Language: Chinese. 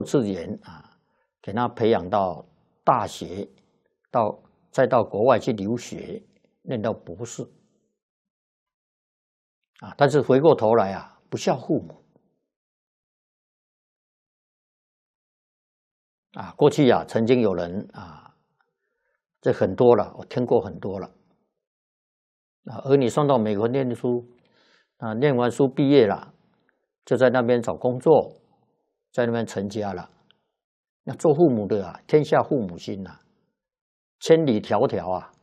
稚园啊，给他培养到大学，再到国外去留学，念到博士啊，但是回过头来啊，不孝父母啊。过去啊，曾经有人啊，这很多了，我听过很多了啊。儿女送到美国念书啊，念完书毕业了，就在那边找工作，在那边成家了。那做父母的啊，天下父母心呐，千里迢迢啊，